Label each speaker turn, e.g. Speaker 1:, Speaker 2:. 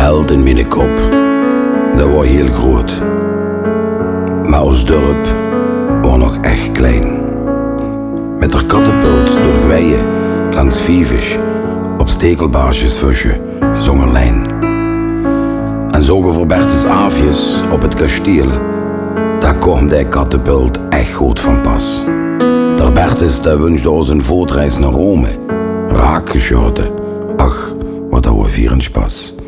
Speaker 1: held in mijn kop, dat was heel groot. Maar ons dorp was nog echt klein. Met haar kattenpult door gweien, langs vievisch, op stekelbaarsjes visje, zonder lijn. En zo voor Bertus Aafjes op het kasteel, daar kwam die kattenpult echt goed van pas. Der Bertus daar wünschte ons een voortreis naar Rome, raak geschoten. Ach, wat hadden we vieren Spaß.